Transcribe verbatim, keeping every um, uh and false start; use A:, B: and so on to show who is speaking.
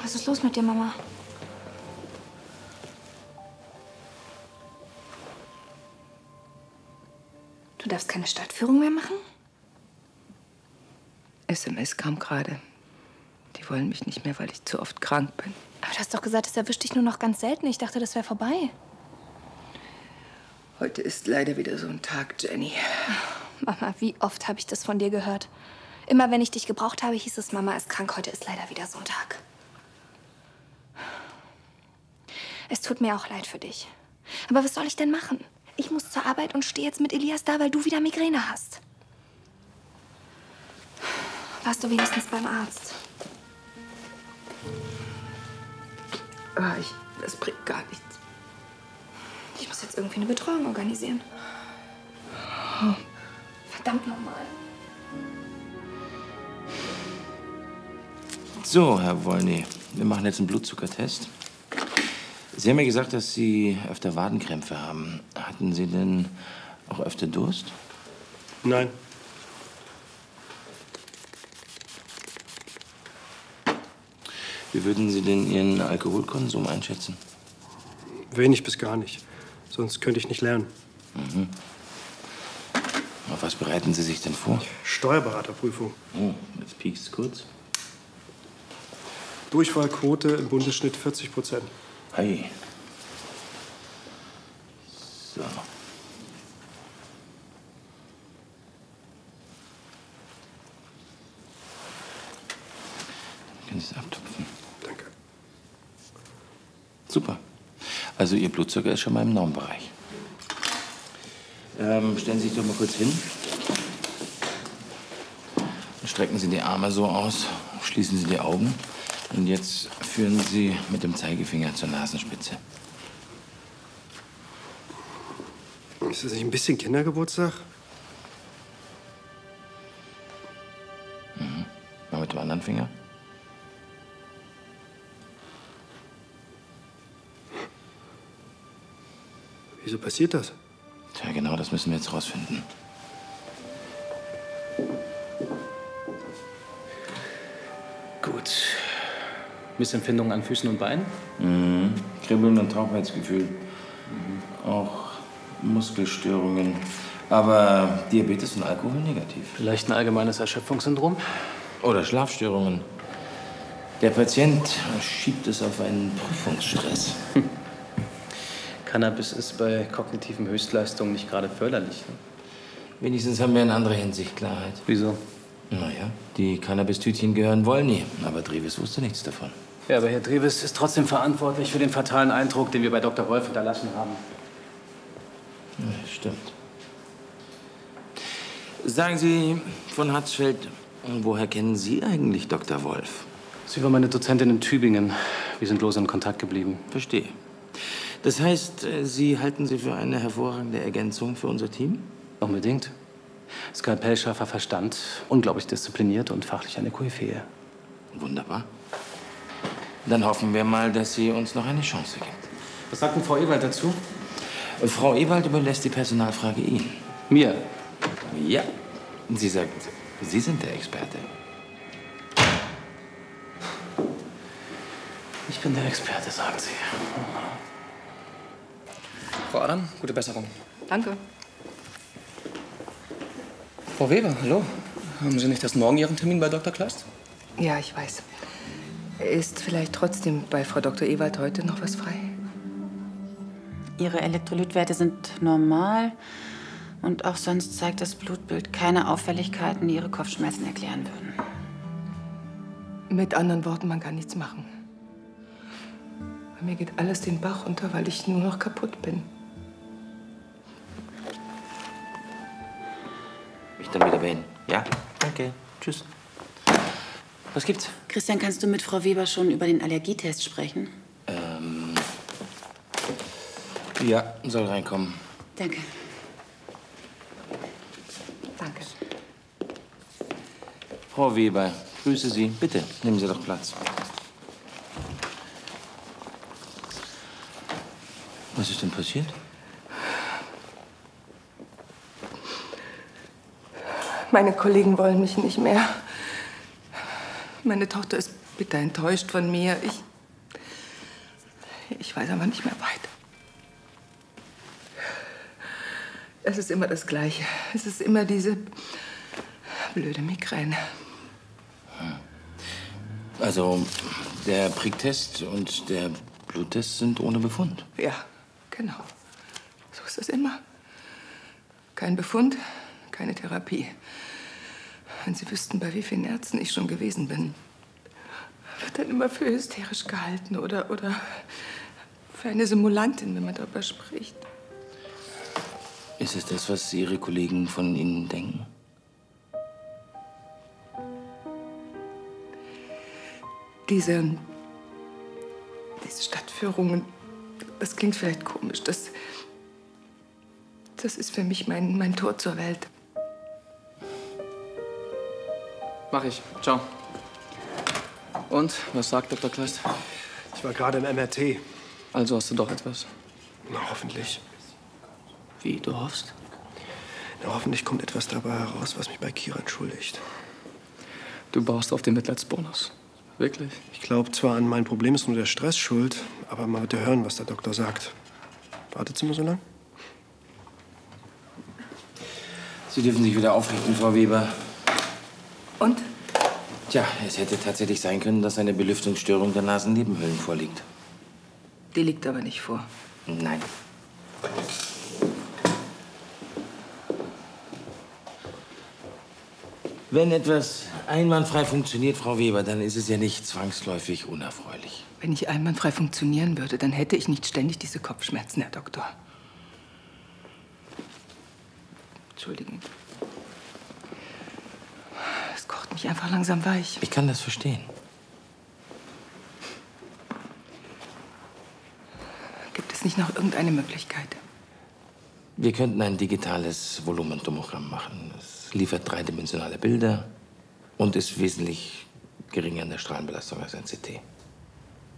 A: Was ist los mit dir, Mama? Du darfst keine Stadtführung mehr machen?
B: S M S kam gerade. Die wollen mich nicht mehr, weil ich zu oft krank bin.
A: Aber du hast doch gesagt, es erwischt dich nur noch ganz selten. Ich dachte, das wäre vorbei.
B: Heute ist leider wieder so ein Tag, Jenny.
A: Mama, wie oft habe ich das von dir gehört? Immer wenn ich dich gebraucht habe, hieß es, Mama ist krank. Heute ist leider wieder so ein Tag. Es tut mir auch leid für dich. Aber was soll ich denn machen? Ich muss zur Arbeit und stehe jetzt mit Elias da, weil du wieder Migräne hast. Warst du wenigstens beim Arzt?
B: Ah, ich, das bringt gar nichts.
A: Ich muss jetzt irgendwie eine Betreuung organisieren. Oh, verdammt nochmal.
C: So, Herr Wolny, wir machen jetzt einen Blutzuckertest. Sie haben mir gesagt, dass Sie öfter Wadenkrämpfe haben. Hatten Sie denn auch öfter Durst?
D: Nein.
C: Wie würden Sie denn Ihren Alkoholkonsum einschätzen?
D: Wenig bis gar nicht. Sonst könnte ich nicht lernen.
C: Mhm. Auf was bereiten Sie sich denn vor?
D: Steuerberaterprüfung.
C: Oh, jetzt piekst's kurz.
D: Durchfallquote im Bundesschnitt vierzig Prozent.
C: Hey. So. Können Sie es abtupfen?
D: Danke.
C: Super. Also Ihr Blutzucker ist schon mal im Normbereich. Ähm, stellen Sie sich doch mal kurz hin. Und strecken Sie die Arme so aus, schließen Sie die Augen. Und jetzt führen Sie mit dem Zeigefinger zur Nasenspitze.
D: Ist das nicht ein bisschen Kindergeburtstag?
C: Mhm. Mal mit dem anderen Finger.
D: Wieso passiert das?
C: Tja, genau, das müssen wir jetzt rausfinden.
E: Gut. Missempfindungen an Füßen und Beinen?
C: Mhm. Kribbeln und Taubheitsgefühl. Mhm. Auch Muskelstörungen. Aber Diabetes und Alkohol negativ.
E: Vielleicht ein allgemeines Erschöpfungssyndrom?
C: Oder Schlafstörungen. Der Patient schiebt es auf einen Prüfungsstress.
E: Hm. Cannabis ist bei kognitiven Höchstleistungen nicht gerade förderlich. Ne?
C: Wenigstens haben wir in anderer Hinsicht Klarheit.
E: Wieso?
C: Naja, die Cannabis-Tütchen gehören Wolny. Aber Dreves wusste nichts davon.
E: Ja, aber Herr Dreves ist trotzdem verantwortlich für den fatalen Eindruck, den wir bei Doktor Wolf hinterlassen haben.
C: Ja, stimmt. Sagen Sie, von Hatzfeld, woher kennen Sie eigentlich Doktor Wolf?
E: Sie war meine Dozentin in Tübingen. Wir sind lose in Kontakt geblieben.
C: Verstehe. Das heißt, Sie halten sie für eine hervorragende Ergänzung für unser Team?
E: Unbedingt. Skalpellscharfer Verstand, unglaublich diszipliniert und fachlich eine Koryphäe.
C: Wunderbar. Dann hoffen wir mal, dass sie uns noch eine Chance gibt.
E: Was sagt denn Frau Ewald dazu?
C: Frau Ewald überlässt die Personalfrage Ihnen.
E: Mir?
C: Ja. Sie sagt, Sie sind der Experte.
E: Ich bin der Experte, sagen Sie.
F: Frau Adam, gute Besserung.
B: Danke.
F: Frau Weber, hallo. Haben Sie nicht erst morgen Ihren Termin bei Doktor Kleist?
B: Ja, ich weiß. Ist vielleicht trotzdem bei Frau Doktor Ewald heute noch was frei?
G: Ihre Elektrolytwerte sind normal. Und auch sonst zeigt das Blutbild keine Auffälligkeiten, die Ihre Kopfschmerzen erklären würden.
B: Mit anderen Worten, man kann nichts machen. Bei mir geht alles den Bach runter, weil ich nur noch kaputt bin.
C: Ich dann wieder bei Ihnen. Ja? Danke. Tschüss. Was gibt's?
G: Christian, kannst du mit Frau Weber schon über den Allergietest sprechen?
C: Ähm. Ja, soll reinkommen.
G: Danke.
B: Danke.
C: Frau Weber, grüße Sie. Bitte, nehmen Sie doch Platz. Was ist denn passiert?
B: Meine Kollegen wollen mich nicht mehr. Meine Tochter ist bitter enttäuscht von mir. Ich, ich weiß aber nicht mehr weiter. Es ist immer das Gleiche. Es ist immer diese blöde Migräne.
C: Also, der Pricktest und der Bluttest sind ohne Befund.
B: Ja, genau. So ist es immer. Kein Befund, keine Therapie. Wenn Sie wüssten, bei wie vielen Ärzten ich schon gewesen bin. Wird dann immer für hysterisch gehalten oder, oder für eine Simulantin, wenn man darüber spricht.
C: Ist es das, was Ihre Kollegen von Ihnen denken?
B: Diese, diese Stadtführungen, das klingt vielleicht komisch. Das, das ist für mich mein, mein Tor zur Welt.
F: Mach ich. Ciao. Und, was sagt Doktor Kleist?
D: Ich war gerade im M R T.
F: Also hast du doch etwas.
D: Na, hoffentlich.
F: Wie, du hoffst?
D: Na, hoffentlich kommt etwas dabei heraus, was mich bei Kira entschuldigt.
F: Du baust auf den Mitleidsbonus. Wirklich?
D: Ich glaube zwar, an mein Problem ist nur der Stress schuld, aber man wird ja hören, was der Doktor sagt. Wartet Sie nur so lang?
C: Sie dürfen sich wieder aufrichten, Frau Weber.
B: Und?
C: Tja, es hätte tatsächlich sein können, dass eine Belüftungsstörung der Nasennebenhöhlen vorliegt.
B: Die liegt aber nicht vor.
C: Nein. Wenn etwas einwandfrei funktioniert, Frau Weber, dann ist es ja nicht zwangsläufig unerfreulich.
B: Wenn ich einwandfrei funktionieren würde, dann hätte ich nicht ständig diese Kopfschmerzen, Herr Doktor. Entschuldigung. Es kocht mich einfach langsam weich.
C: Ich kann das verstehen.
B: Gibt es nicht noch irgendeine Möglichkeit?
C: Wir könnten ein digitales Volumentomogramm machen. Es liefert dreidimensionale Bilder und ist wesentlich geringer in der Strahlenbelastung als ein C T.